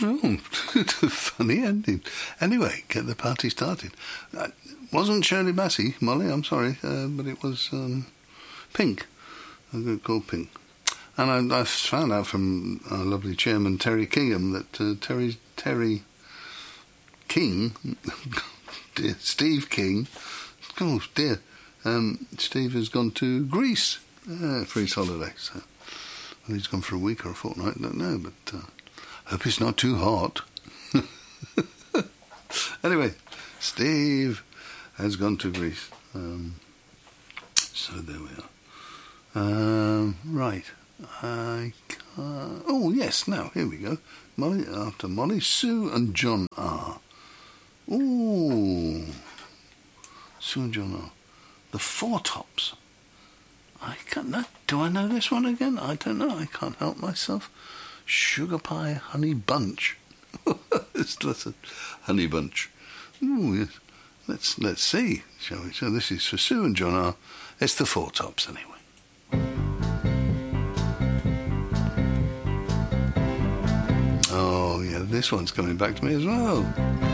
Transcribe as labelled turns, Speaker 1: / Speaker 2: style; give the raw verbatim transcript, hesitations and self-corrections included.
Speaker 1: Oh, funny ending. Anyway, get the party started. Uh, wasn't Shirley Bassey, Molly, I'm sorry, uh, but it was um, Pink, a group called Pink. And I, I found out from our lovely chairman, Terry Kingham, that uh, Terry, Terry King, dear, Steve King, oh dear, um, Steve has gone to Greece uh, for his holiday. So whether he's gone for a week or a fortnight, I don't know, but uh, I hope it's not too hot. Anyway, Steve has gone to Greece. Um, so there we are. Um, right. I can't... Oh, yes, now, here we go. Molly, after Molly, Sue and John R. Ooh. Sue and John R. The Four Tops. I can't know. Do I know this one again? I don't know. I can't help myself. Sugar Pie Honey Bunch. It's just a honey bunch. Ooh, yes. Let's, let's see, shall we? So this is for Sue and John R. It's the Four Tops, anyway. Oh, yeah, this one's coming back to me as well.